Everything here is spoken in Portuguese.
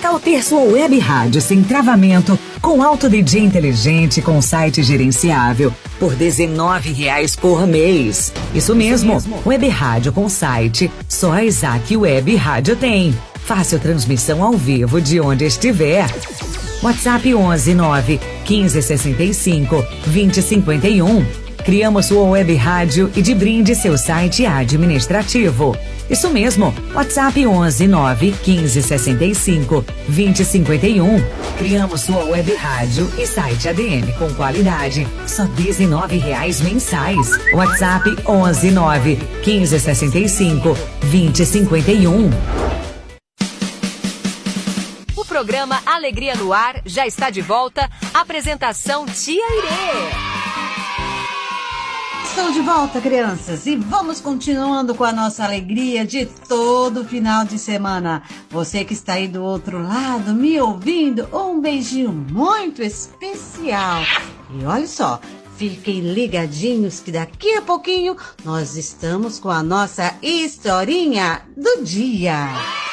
tal ter sua web rádio sem travamento, com alto DJ inteligente, com site gerenciável, por R$19 por mês? Isso mesmo. Web rádio com site, só a Isaac Web Rádio tem. Fácil transmissão ao vivo de onde estiver. WhatsApp 11 9 15 65 20 51. Criamos sua web rádio e de brinde seu site administrativo. Isso mesmo, WhatsApp 11 9 15 65 20 51. Criamos sua web rádio e site ADM com qualidade, só R$19 mensais. WhatsApp 11 9 15 65 20 51. O programa Alegria no Ar já está de volta. Apresentação Tia Irê. Estou de volta, crianças, e vamos continuando com a nossa alegria de todo final de semana. Você que está aí do outro lado, me ouvindo, um beijinho muito especial. E olha só, fiquem ligadinhos que daqui a pouquinho nós estamos com a nossa historinha do dia.